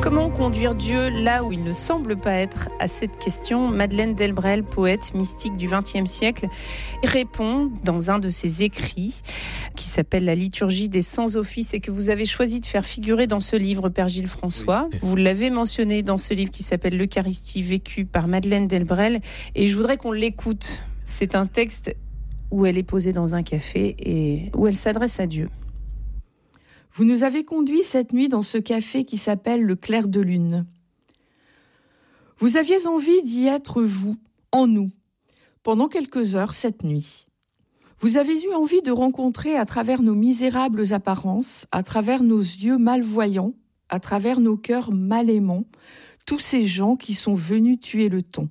Comment conduire Dieu là où il ne semble pas être? À cette question, Madeleine Delbrel, poète mystique du XXe siècle, répond dans un de ses écrits qui s'appelle La liturgie des sans-office et que vous avez choisi de faire figurer dans ce livre, Père Gilles François. Oui. Vous l'avez mentionné dans ce livre qui s'appelle L'Eucharistie vécue par Madeleine Delbrel et je voudrais qu'on l'écoute. C'est un texte où elle est posée dans un café et où elle s'adresse à Dieu. Vous nous avez conduits cette nuit dans ce café qui s'appelle le Clair de Lune. Vous aviez envie d'y être vous, en nous, pendant quelques heures cette nuit. Vous avez eu envie de rencontrer à travers nos misérables apparences, à travers nos yeux malvoyants, à travers nos cœurs mal aimants, tous ces gens qui sont venus tuer le ton.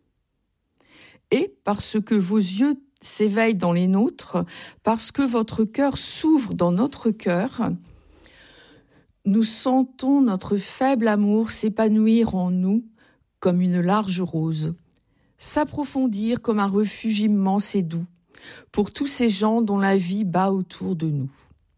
Et parce que vos yeux s'éveillent dans les nôtres, parce que votre cœur s'ouvre dans notre cœur, nous sentons notre faible amour s'épanouir en nous comme une large rose, s'approfondir comme un refuge immense et doux pour tous ces gens dont la vie bat autour de nous.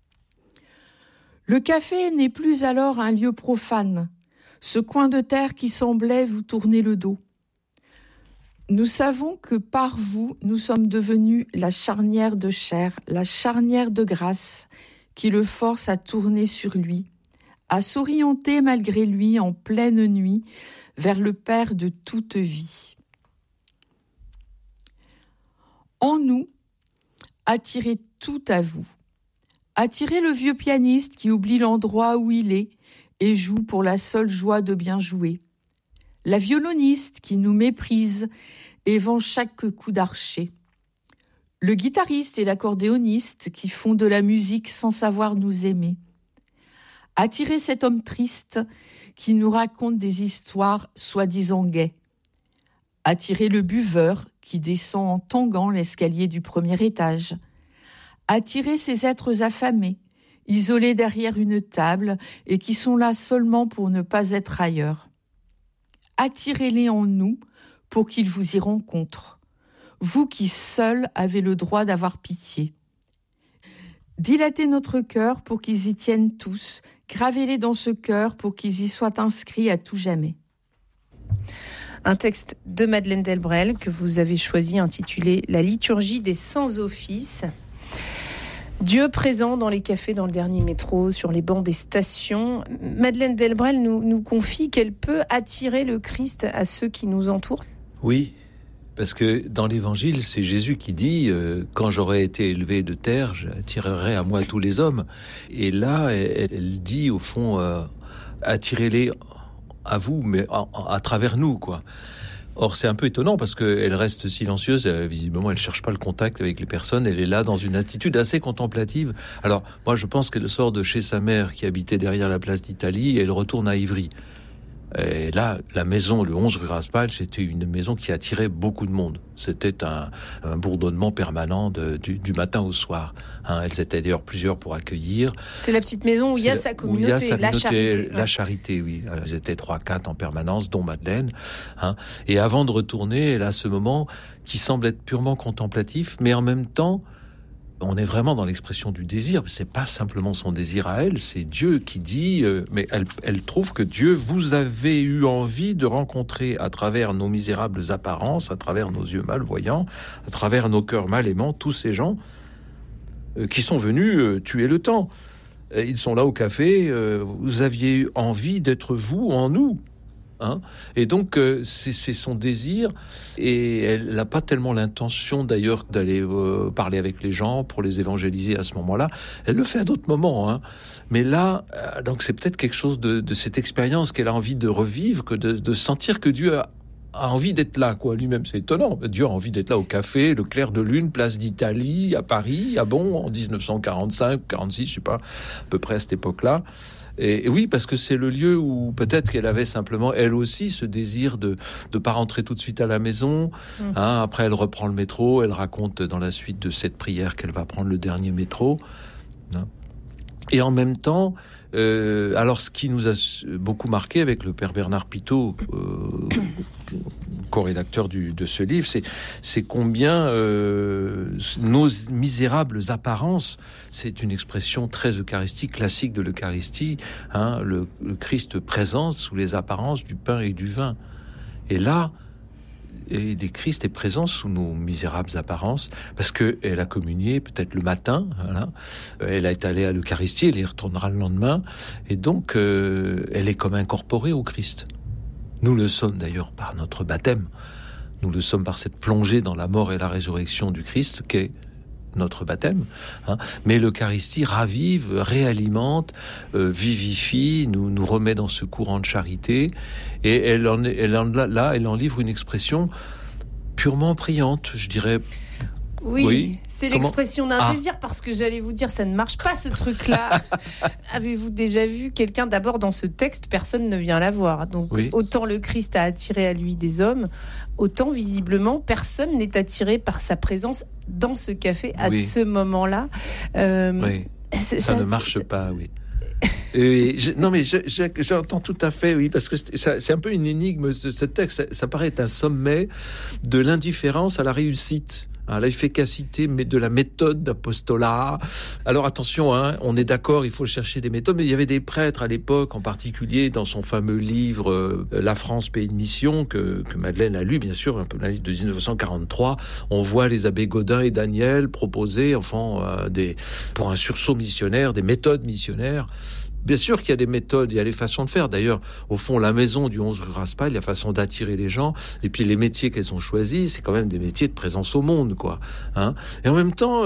Le café n'est plus alors un lieu profane, ce coin de terre qui semblait vous tourner le dos. Nous savons que par vous, nous sommes devenus la charnière de chair, la charnière de grâce qui le force à tourner sur lui, à s'orienter malgré lui en pleine nuit vers le Père de toute vie. En nous, attirez tout à vous. Attirez le vieux pianiste qui oublie l'endroit où il est et joue pour la seule joie de bien jouer. La violoniste qui nous méprise et vend chaque coup d'archet. Le guitariste et l'accordéoniste qui font de la musique sans savoir nous aimer. Attirez cet homme triste qui nous raconte des histoires soi-disant gaies. Attirez le buveur qui descend en tanguant l'escalier du premier étage. Attirez ces êtres affamés, isolés derrière une table et qui sont là seulement pour ne pas être ailleurs. Attirez-les en nous pour qu'ils vous y rencontrent, vous qui seuls avez le droit d'avoir pitié. Dilatez notre cœur pour qu'ils y tiennent tous, gravez-les dans ce cœur pour qu'ils y soient inscrits à tout jamais. Un texte de Madeleine Delbrel que vous avez choisi intitulé La liturgie des sans-office. Dieu présent dans les cafés, dans le dernier métro, sur les bancs des stations. Madeleine Delbrel nous confie qu'elle peut attirer le Christ à ceux qui nous entourent. Oui, parce que dans l'Évangile, c'est Jésus qui dit « Quand j'aurai été élevé de terre, j'attirerai à moi tous les hommes ». Et là, elle dit au fond « Attirez-les à vous, mais à travers nous, quoi ». Or, c'est un peu étonnant parce qu'elle reste silencieuse. Visiblement, elle cherche pas le contact avec les personnes. Elle est là dans une attitude assez contemplative. Alors, moi, je pense qu'elle sort de chez sa mère qui habitait derrière la place d'Italie et elle retourne à Ivry. Et là, la maison, le 11 rue Raspail, c'était une maison qui attirait beaucoup de monde. C'était un bourdonnement permanent du matin au soir. Elles étaient d'ailleurs plusieurs pour accueillir. C'est la petite maison où il y a sa communauté, la charité. La charité, oui. Elles étaient 3-4 en permanence, dont Madeleine. Et avant de retourner, elle a ce moment qui semble être purement contemplatif, mais en même temps, on est vraiment dans l'expression du désir. C'est pas simplement son désir à elle, c'est Dieu qui dit. Mais elle trouve que Dieu, vous avez eu envie de rencontrer à travers nos misérables apparences, à travers nos yeux malvoyants, à travers nos cœurs mal aimants, tous ces gens qui sont venus tuer le temps. Ils sont là au café. Vous aviez eu envie d'être vous en nous. Et donc c'est son désir et elle n'a pas tellement l'intention d'ailleurs d'aller parler avec les gens pour les évangéliser à ce moment-là. Elle le fait à d'autres moments, mais là donc c'est peut-être quelque chose de cette expérience qu'elle a envie de revivre, que de sentir que Dieu a envie d'être là, quoi. Lui-même, c'est étonnant. Dieu a envie d'être là au café, le Clair de Lune, place d'Italie, à Paris, en 1945, 46, je sais pas, à peu près à cette époque-là. Et oui, parce que c'est le lieu où peut-être qu'elle avait simplement, elle aussi, ce désir de pas rentrer tout de suite à la maison. Après, elle reprend le métro, elle raconte dans la suite de cette prière qu'elle va prendre le dernier métro. Et en même temps, alors ce qui nous a beaucoup marqué avec le père Bernard Pitot, co-rédacteur de ce livre, c'est combien nos misérables apparences, c'est une expression très eucharistique, classique de l'Eucharistie, hein, le Christ présent sous les apparences du pain et du vin. Et là, et le Christ est présent sous nos misérables apparences, parce qu'elle a communié peut-être le matin, voilà. Elle est allée à l'Eucharistie, elle y retournera le lendemain, et donc elle est comme incorporée au Christ. Nous le sommes d'ailleurs par notre baptême, nous le sommes par cette plongée dans la mort et la résurrection du Christ qu'est notre baptême, hein. Mais l'Eucharistie ravive, réalimente, vivifie, nous remet dans ce courant de charité, et elle en livre une expression purement priante, je dirais. Oui, c'est l'expression d'un désir, parce que j'allais vous dire, ça ne marche pas ce truc-là. Avez-vous déjà vu quelqu'un, d'abord dans ce texte, personne ne vient la voir. Donc autant le Christ a attiré à lui des hommes, autant visiblement personne n'est attiré par sa présence dans ce café à ce moment-là. Ça ne marche pas, oui. J'entends tout à fait, oui, parce que c'est un peu une énigme, ce texte. Ça paraît être un sommet de l'indifférence à la réussite. À l'efficacité de la méthode d'apostolat. Alors attention, hein, on est d'accord, il faut chercher des méthodes, mais il y avait des prêtres à l'époque, en particulier dans son fameux livre La France, pays de mission, que Madeleine a lu, bien sûr, un peu un livre de 1943. On voit les abbés Gaudin et Daniel proposer, pour un sursaut missionnaire, des méthodes missionnaires. Bien sûr qu'il y a des méthodes, il y a des façons de faire. D'ailleurs, au fond, la maison du 11 rue Raspail, il y a façon d'attirer les gens. Et puis les métiers qu'elles ont choisis, c'est quand même des métiers de présence au monde, quoi. Hein ? Et en même temps,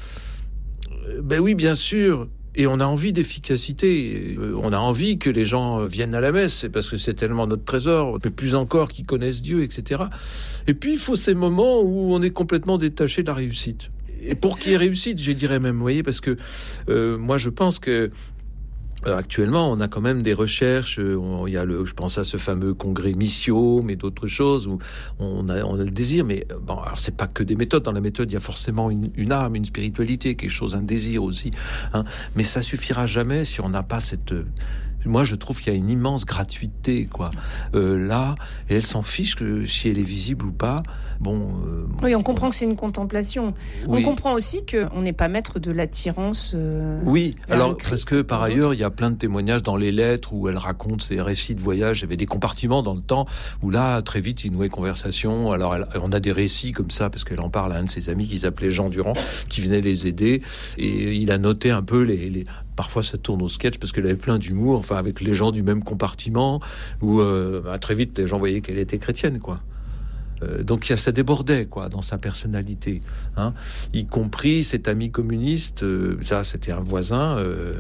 oui, bien sûr. Et on a envie d'efficacité. On a envie que les gens viennent à la messe, parce que c'est tellement notre trésor. Mais plus encore qu'ils connaissent Dieu, etc. Et puis, il faut ces moments où on est complètement détaché de la réussite. Et pour qu'il y ait réussite, je dirais même, vous voyez, parce que moi, je pense que actuellement, on a quand même des recherches. Il y a je pense à ce fameux congrès Missio, mais d'autres choses où on a le désir. Mais bon, alors c'est pas que des méthodes. Dans la méthode, il y a forcément une âme, une spiritualité, quelque chose, un désir aussi. Hein. Mais ça suffira jamais si on n'a pas cette. Moi, je trouve qu'il y a une immense gratuité, quoi. Là, et elle s'en fiche que si elle est visible ou pas. Oui, on comprend que c'est une contemplation. Oui. On comprend aussi qu'on n'est pas maître de l'attirance. Oui, alors parce que par ailleurs, il y a plein de témoignages dans les lettres où elle raconte ses récits de voyage. Il y avait des compartiments dans le temps où là, très vite, il nouait conversation. Alors, on a des récits comme ça parce qu'elle en parle à un de ses amis qui s'appelait Jean Durand, qui venait les aider, et il a noté un peu parfois ça tourne au sketch parce qu'elle avait plein d'humour, enfin avec les gens du même compartiment, où très vite les gens voyaient qu'elle était chrétienne, quoi. Donc ça débordait, quoi, dans sa personnalité, hein, y compris cet ami communiste, ça c'était un voisin,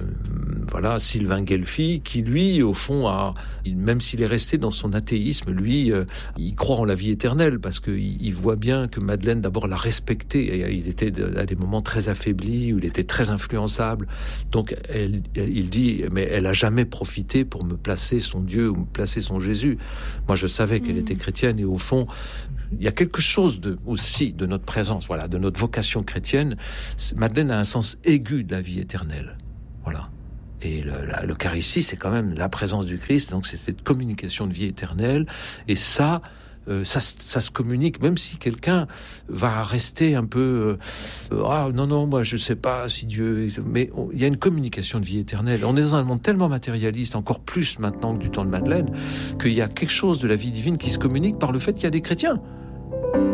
Sylvain Guelfi, qui lui, au fond, même s'il est resté dans son athéisme, lui, il croit en la vie éternelle, parce qu'il voit bien que Madeleine d'abord l'a respecté, et il était à des moments très affaibli, où il était très influençable, donc il dit, mais elle a jamais profité pour me placer son Dieu ou me placer son Jésus. Moi je savais qu'elle était chrétienne, et au fond il y a quelque chose aussi de notre présence, voilà, de notre vocation chrétienne. Madeleine a un sens aigu de la vie éternelle, voilà. Et l'Eucharistie, c'est quand même la présence du Christ, donc c'est cette communication de vie éternelle. Et ça se communique, même si quelqu'un va rester un peu non, moi je sais pas si Dieu, mais il y a une communication de vie éternelle. On est dans un monde tellement matérialiste, encore plus maintenant que du temps de Madeleine, qu'il y a quelque chose de la vie divine qui se communique par le fait qu'il y a des chrétiens.